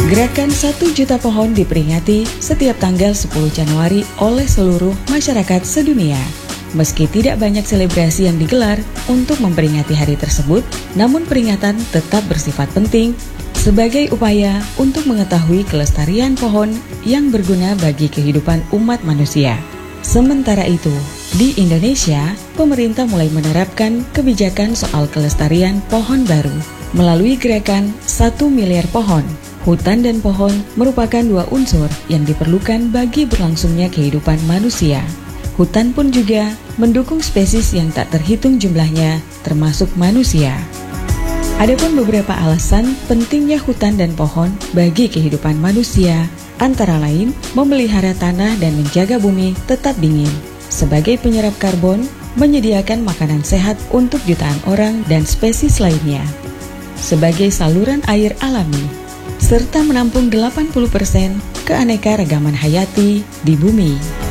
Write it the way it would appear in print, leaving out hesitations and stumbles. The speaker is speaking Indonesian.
Gerakan 1 juta pohon diperingati setiap tanggal 10 Januari oleh seluruh masyarakat sedunia. Meski tidak banyak selebrasi yang digelar untuk memperingati hari tersebut, namun peringatan tetap bersifat penting sebagai upaya untuk mengetahui kelestarian pohon yang berguna bagi kehidupan umat manusia. Sementara itu, di Indonesia, pemerintah mulai menerapkan kebijakan soal kelestarian pohon baru melalui gerakan 1 miliar pohon. Hutan dan pohon merupakan dua unsur yang diperlukan bagi berlangsungnya kehidupan manusia. Hutan pun juga mendukung spesies yang tak terhitung jumlahnya, termasuk manusia. Adapun beberapa alasan pentingnya hutan dan pohon bagi kehidupan manusia, antara lain memelihara tanah dan menjaga bumi tetap dingin, sebagai penyerap karbon, menyediakan makanan sehat untuk jutaan orang dan spesies lainnya, sebagai saluran air alami, serta menampung 80% keanekaragaman hayati di bumi.